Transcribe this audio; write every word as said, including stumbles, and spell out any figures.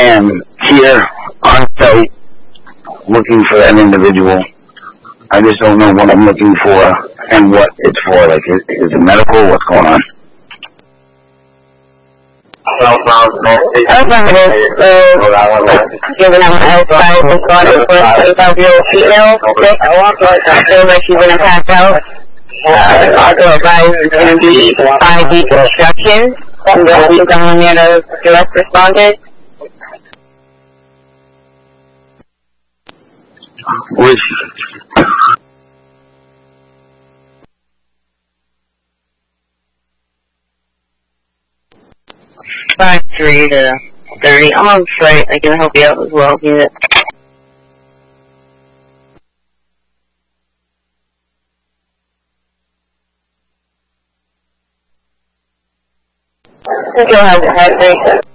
am here on site looking for that individual. I just don't know what I'm looking for and what it's for. Like, is, is it medical? What's going on? Okay, so, given I'm outside, we got it for a twenty-five-year-old female. I feel like she's going to pass out. Uh, also advised there's going to be five deep instructions. I'm going to be someone near the direct responders. Which, five three to thirty. I'm on site. I can help you out as well. Yeah. Go ahead, head rate.